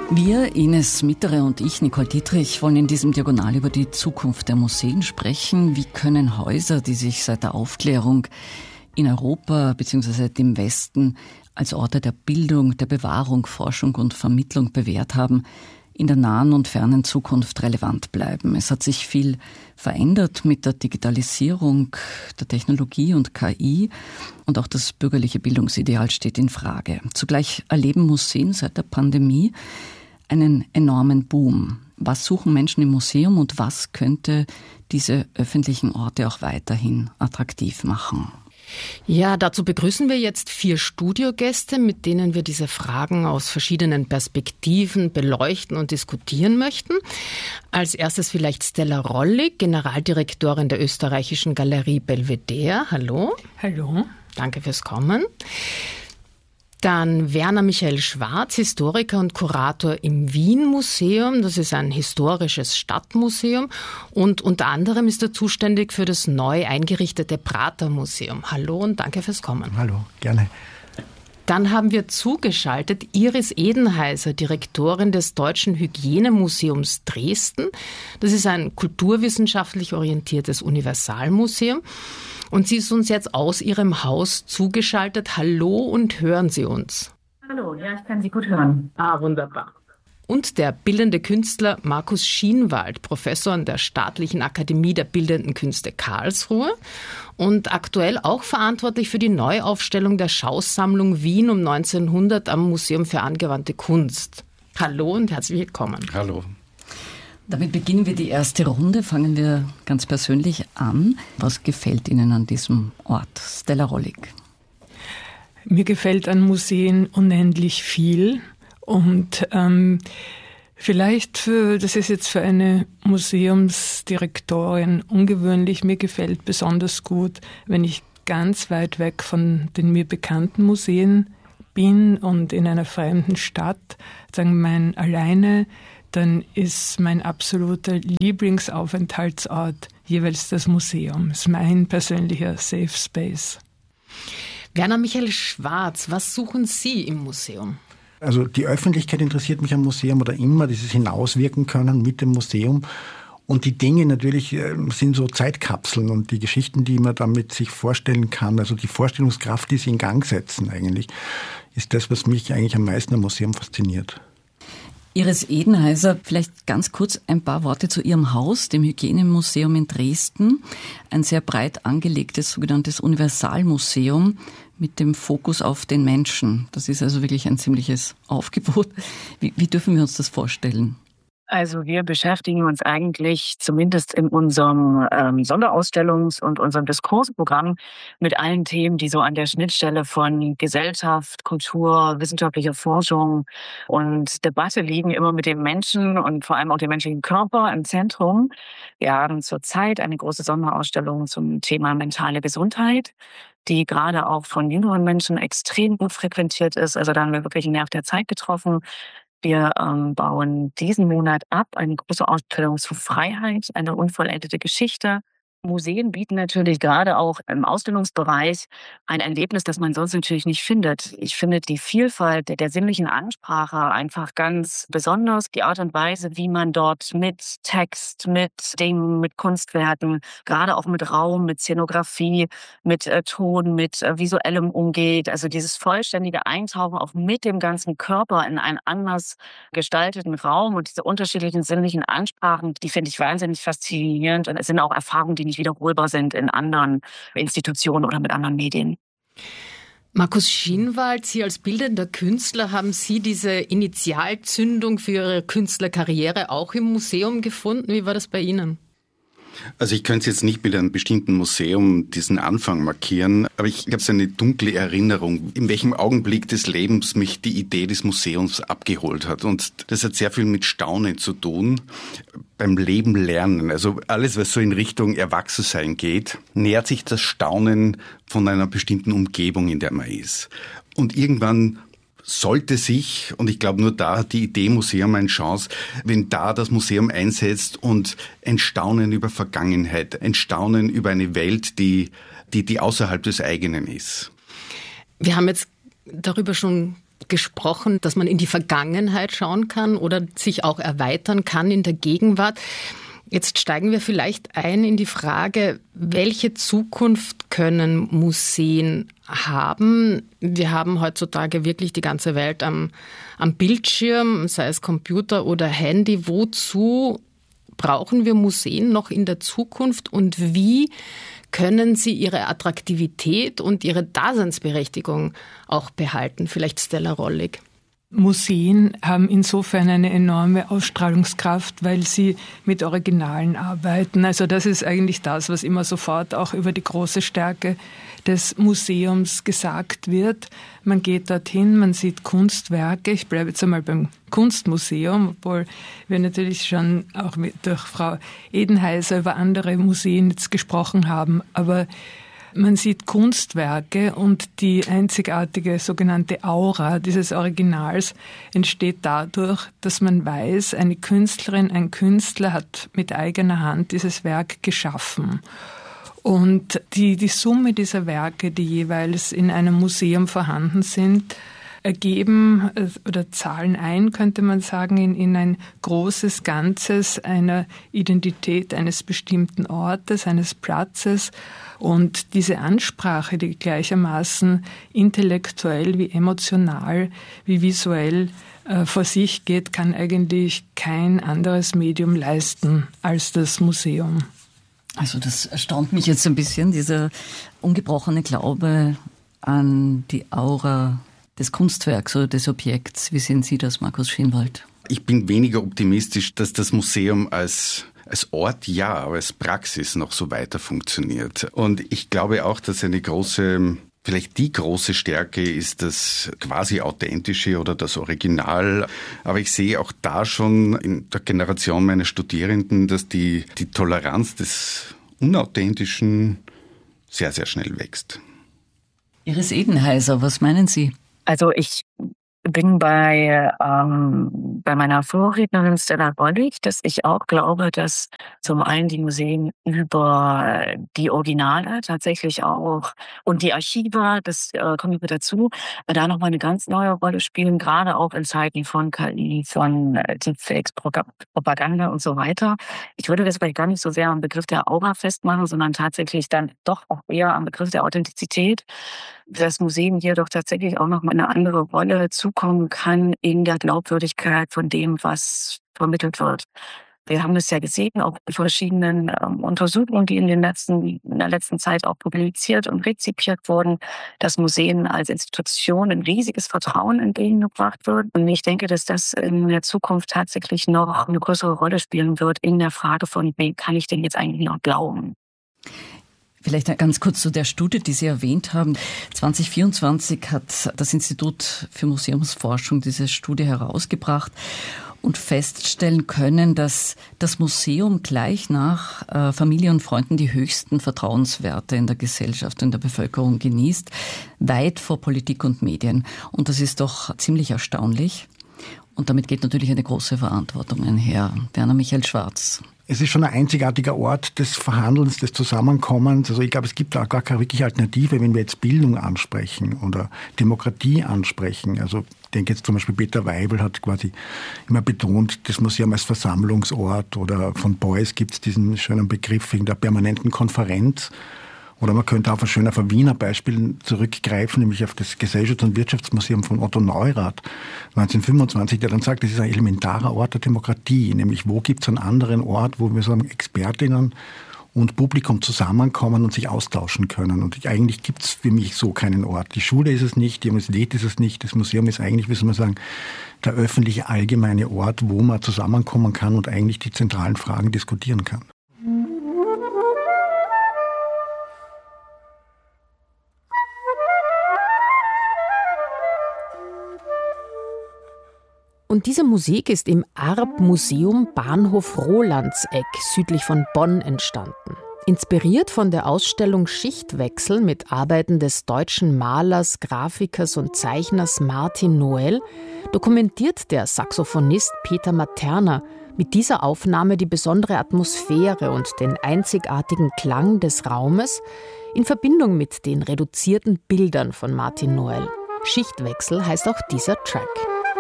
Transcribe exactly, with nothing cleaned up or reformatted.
Wir, Ines Mittere und ich, Nicole Dietrich, wollen in diesem Diagonal über die Zukunft der Museen sprechen. Wie können Häuser, die sich seit der Aufklärung in Europa bzw. dem Westen als Orte der Bildung, der Bewahrung, Forschung und Vermittlung bewährt haben, in der nahen und fernen Zukunft relevant bleiben? Es hat sich viel verändert mit der Digitalisierung, der Technologie und K I und auch das bürgerliche Bildungsideal steht in Frage. Zugleich erleben Museen seit der Pandemie einen enormen Boom. Was suchen Menschen im Museum und was könnte diese öffentlichen Orte auch weiterhin attraktiv machen? Ja, dazu begrüßen wir jetzt vier Studiogäste, mit denen wir diese Fragen aus verschiedenen Perspektiven beleuchten und diskutieren möchten. Als erstes vielleicht Stella Rollig, Generaldirektorin der österreichischen Galerie Belvedere. Hallo. Hallo. Danke fürs Kommen. Dann Werner Michael Schwarz, Historiker und Kurator im Wien-Museum. Das ist ein historisches Stadtmuseum. Und unter anderem ist er zuständig für das neu eingerichtete Prater-Museum. Hallo und danke fürs Kommen. Hallo, gerne. Dann haben wir zugeschaltet Iris Edenheiser, Direktorin des Deutschen Hygienemuseums Dresden. Das ist ein kulturwissenschaftlich orientiertes Universalmuseum. Und sie ist uns jetzt aus ihrem Haus zugeschaltet. Hallo und hören Sie uns? Hallo, ja, ich kann Sie gut hören. Ah, wunderbar. Und der bildende Künstler Markus Schienwald, Professor an der Staatlichen Akademie der Bildenden Künste Karlsruhe und aktuell auch verantwortlich für die Neuaufstellung der Schausammlung Wien um neunzehnhundert am Museum für angewandte Kunst. Hallo und herzlich willkommen. Hallo. Damit beginnen wir die erste Runde. Fangen wir ganz persönlich an. Was gefällt Ihnen an diesem Ort? Stella Rollig. Mir gefällt an Museen unendlich viel. Und ähm, vielleicht, für, das ist jetzt für eine Museumsdirektorin ungewöhnlich, mir gefällt besonders gut, wenn ich ganz weit weg von den mir bekannten Museen bin und in einer fremden Stadt, sagen mein alleine, dann ist mein absoluter Lieblingsaufenthaltsort jeweils das Museum. Das ist mein persönlicher Safe Space. Werner Michael Schwarz, was suchen Sie im Museum? Also die Öffentlichkeit interessiert mich am Museum oder immer, dieses Hinauswirken können mit dem Museum. Und die Dinge natürlich sind so Zeitkapseln und die Geschichten, die man damit sich vorstellen kann, also die Vorstellungskraft, die sie in Gang setzen eigentlich, ist das, was mich eigentlich am meisten am Museum fasziniert. Iris Edenheiser, vielleicht ganz kurz ein paar Worte zu Ihrem Haus, dem Hygienemuseum in Dresden. Ein sehr breit angelegtes sogenanntes Universalmuseum mit dem Fokus auf den Menschen. Das ist also wirklich ein ziemliches Aufgebot. Wie, wie dürfen wir uns das vorstellen? Also wir beschäftigen uns eigentlich zumindest in unserem ähm, Sonderausstellungs- und unserem Diskursprogramm mit allen Themen, die so an der Schnittstelle von Gesellschaft, Kultur, wissenschaftlicher Forschung und Debatte liegen, immer mit dem Menschen und vor allem auch dem menschlichen Körper im Zentrum. Wir haben zurzeit eine große Sonderausstellung zum Thema mentale Gesundheit, die gerade auch von jüngeren Menschen extrem gut frequentiert ist. Also da haben wir wirklich einen Nerv der Zeit getroffen. Wir ähm, bauen diesen Monat ab eine große Ausstellung zu Freiheit, eine unvollendete Geschichte. Museen bieten natürlich gerade auch im Ausstellungsbereich ein Erlebnis, das man sonst natürlich nicht findet. Ich finde die Vielfalt der, der sinnlichen Ansprache einfach ganz besonders. Die Art und Weise, wie man dort mit Text, mit Dingen, mit Kunstwerken, gerade auch mit Raum, mit Szenografie, mit äh, Ton, mit äh, Visuellem umgeht. Also dieses vollständige Eintauchen auch mit dem ganzen Körper in einen anders gestalteten Raum und diese unterschiedlichen sinnlichen Ansprachen, die finde ich wahnsinnig faszinierend. Und es sind auch Erfahrungen, die nicht wiederholbar sind in anderen Institutionen oder mit anderen Medien. Markus Schienwald, Sie als bildender Künstler, haben Sie diese Initialzündung für Ihre Künstlerkarriere auch im Museum gefunden? Wie war das bei Ihnen? Also ich könnte jetzt nicht mit einem bestimmten Museum diesen Anfang markieren, aber ich habe so eine dunkle Erinnerung, in welchem Augenblick des Lebens mich die Idee des Museums abgeholt hat. Und das hat sehr viel mit Staunen zu tun, beim Leben lernen. Also alles, was so in Richtung Erwachsensein geht, nähert sich das Staunen von einer bestimmten Umgebung, in der man ist. Und irgendwann sollte sich, und ich glaube nur da hat die Idee Museum eine Chance, wenn da das Museum einsetzt und ein Staunen über Vergangenheit, ein Staunen über eine Welt, die, die, die außerhalb des eigenen ist. Wir haben jetzt darüber schon gesprochen, dass man in die Vergangenheit schauen kann oder sich auch erweitern kann in der Gegenwart. Jetzt steigen wir vielleicht ein in die Frage, welche Zukunft können Museen haben? Wir haben heutzutage wirklich die ganze Welt am, am Bildschirm, sei es Computer oder Handy. Wozu brauchen wir Museen noch in der Zukunft und wie können sie ihre Attraktivität und ihre Daseinsberechtigung auch behalten? Vielleicht Stella Rollig. Museen haben insofern eine enorme Ausstrahlungskraft, weil sie mit Originalen arbeiten. Also das ist eigentlich das, was immer sofort auch über die große Stärke des Museums gesagt wird. Man geht dorthin, man sieht Kunstwerke. Ich bleibe jetzt einmal beim Kunstmuseum, obwohl wir natürlich schon auch mit, durch Frau Edenheiser über andere Museen jetzt gesprochen haben. Aber man sieht Kunstwerke und die einzigartige sogenannte Aura dieses Originals entsteht dadurch, dass man weiß, eine Künstlerin, ein Künstler hat mit eigener Hand dieses Werk geschaffen. Und die, die Summe dieser Werke, die jeweils in einem Museum vorhanden sind, ergeben oder zahlen ein, könnte man sagen, in, in ein großes Ganzes einer Identität eines bestimmten Ortes, eines Platzes. Und diese Ansprache, die gleichermaßen intellektuell wie emotional wie visuell äh, vor sich geht, kann eigentlich kein anderes Medium leisten als das Museum. Also das erstaunt mich jetzt ein bisschen, dieser ungebrochene Glaube an die Aura des Kunstwerks oder des Objekts. Wie sehen Sie das, Markus Schienwald? Ich bin weniger optimistisch, dass das Museum als als Ort ja, aber als Praxis noch so weiter funktioniert. Und ich glaube auch, dass eine große, vielleicht die große Stärke ist das quasi Authentische oder das Original. Aber ich sehe auch da schon in der Generation meiner Studierenden, dass die, die Toleranz des Unauthentischen sehr, sehr schnell wächst. Iris Edenheiser, was meinen Sie? Also ich bin bei, ähm, bei meiner Vorrednerin Stella Rollig, dass ich auch glaube, dass zum einen die Museen über die Originale tatsächlich auch und die Archive, das äh, kommt über dazu, da nochmal eine ganz neue Rolle spielen, gerade auch in Zeiten von K I, von äh, Deepfakes, Propaganda und so weiter. Ich würde das vielleicht gar nicht so sehr am Begriff der Aura festmachen, sondern tatsächlich dann doch auch eher am Begriff der Authentizität. Das Museum hier doch tatsächlich auch nochmal eine andere Rolle zukommen kann in der Glaubwürdigkeit von dem, was vermittelt wird. Wir haben es ja gesehen, auch in verschiedenen ähm, Untersuchungen, die in, den letzten, in der letzten Zeit auch publiziert und rezipiert wurden, dass Museen als Institution ein riesiges Vertrauen entgegengebracht wird. Und ich denke, dass das in der Zukunft tatsächlich noch eine größere Rolle spielen wird in der Frage von, wem kann ich denn jetzt eigentlich noch glauben? Vielleicht ganz kurz zu der Studie, die Sie erwähnt haben. zwanzig vierundzwanzig hat das Institut für Museumsforschung diese Studie herausgebracht und feststellen können, dass das Museum gleich nach äh, Familie und Freunden die höchsten Vertrauenswerte in der Gesellschaft, in der Bevölkerung genießt, weit vor Politik und Medien. Und das ist doch ziemlich erstaunlich. Und damit geht natürlich eine große Verantwortung einher. Werner Michael Schwarz. Es ist schon ein einzigartiger Ort des Verhandelns, des Zusammenkommens. Also ich glaube, es gibt da gar keine wirkliche Alternative, wenn wir jetzt Bildung ansprechen oder Demokratie ansprechen. Also ich denke jetzt zum Beispiel Peter Weibel hat quasi immer betont, das Museum als Versammlungsort, oder von Beuys gibt es diesen schönen Begriff wegen der permanenten Konferenz. Oder man könnte auf ein schöner Wiener Beispiel zurückgreifen, nämlich auf das Gesellschafts- und Wirtschaftsmuseum von Otto Neurath neunzehnhundertfünfundzwanzig, der dann sagt, das ist ein elementarer Ort der Demokratie, nämlich wo gibt es einen anderen Ort, wo wir sagen, Expertinnen und Publikum zusammenkommen und sich austauschen können. Und eigentlich gibt es für mich so keinen Ort. Die Schule ist es nicht, die Universität ist es nicht, das Museum ist eigentlich, wie soll man sagen, der öffentliche allgemeine Ort, wo man zusammenkommen kann und eigentlich die zentralen Fragen diskutieren kann. Und diese Musik ist im Arp-Museum Bahnhof Rolandseck südlich von Bonn entstanden. Inspiriert von der Ausstellung Schichtwechsel mit Arbeiten des deutschen Malers, Grafikers und Zeichners Martin Noel dokumentiert der Saxophonist Peter Materna mit dieser Aufnahme die besondere Atmosphäre und den einzigartigen Klang des Raumes in Verbindung mit den reduzierten Bildern von Martin Noel. Schichtwechsel heißt auch dieser Track.